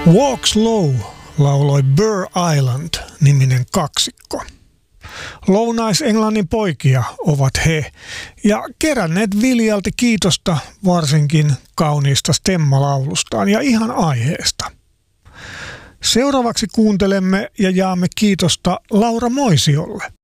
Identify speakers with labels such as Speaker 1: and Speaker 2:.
Speaker 1: Walk Slow lauloi Burr Island-niminen kaksikko. Lounais-Englannin poikia ovat he ja keränneet viljalti kiitosta varsinkin kauniista stemmalaulustaan ja ihan aiheesta. Seuraavaksi kuuntelemme ja jaamme kiitosta Laura Moisiolle.